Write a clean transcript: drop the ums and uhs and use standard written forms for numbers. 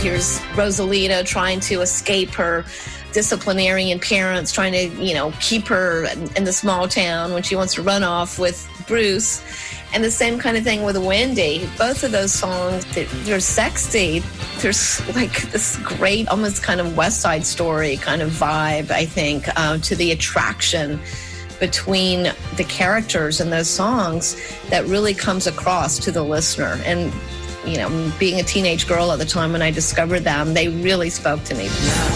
Here's Rosalita trying to escape her disciplinarian parents, trying to, keep her in the small town when she wants to run off with Bruce. And the same kind of thing with Wendy. Both of those songs, they're sexy. There's like this great, almost kind of West Side Story kind of vibe, I think, to the attraction between the characters in those songs that really comes across to the listener. And, being a teenage girl at the time when I discovered them, they really spoke to me.